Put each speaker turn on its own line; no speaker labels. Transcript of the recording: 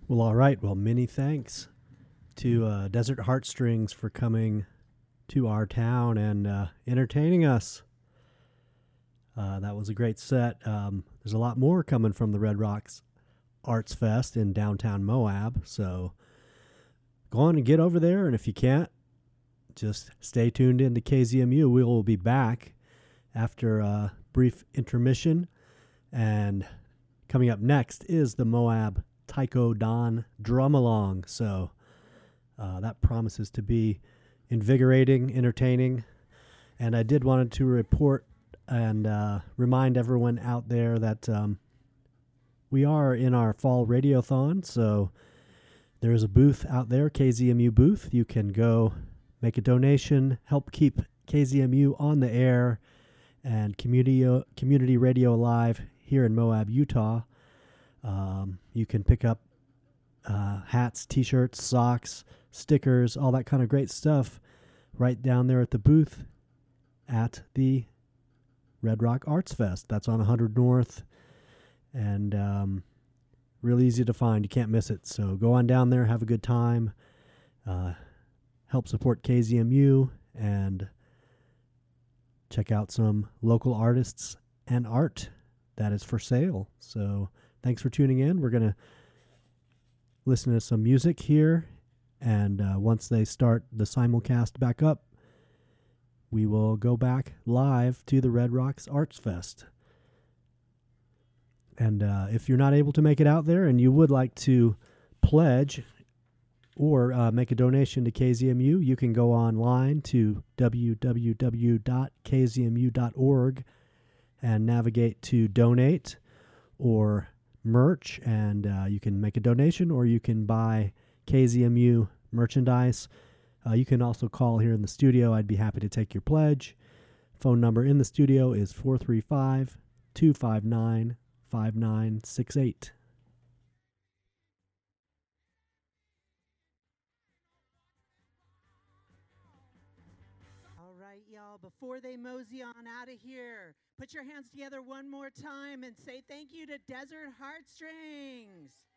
Well, all right. Well, many thanks to Desert Heartstrings for coming to our town and entertaining us. That was a great set. There's a lot more coming from the Red Rocks Arts Fest in downtown Moab. So go on and get over there. And if you can't, just stay tuned in to KZMU. We will be back after a brief intermission. And coming up next is the Moab Taiko Don Drum Along. So that promises to be invigorating, entertaining. And I did wanted to report and remind everyone out there that we are in our fall radiothon. So there is a booth out there, KZMU booth. You can go make a donation, help keep KZMU on the air and community radio alive here in Moab, Utah. You can pick up hats, T-shirts, socks, stickers, all that kind of great stuff right down there at the booth at the Red Rock Arts Fest. That's on 100 North, and really easy to find. You can't miss it. So go on down there, have a good time, help support KZMU, and check out some local artists and art that is for sale. So thanks for tuning in. We're going to listen to some music here, and once they start the simulcast back up, we will go back live to the Red Rocks Arts Fest. And if you're not able to make it out there and you would like to pledge or make a donation to KZMU, you can go online to www.kzmu.org and navigate to donate or merch, and you can make a donation or you can buy KZMU merchandise. You can also call here in the studio. I'd be happy to take your pledge. Phone number in the studio is 435-259-5968.
All right, y'all, before they mosey on out of here, put your hands together one more time and say thank you to Desert Heartstrings.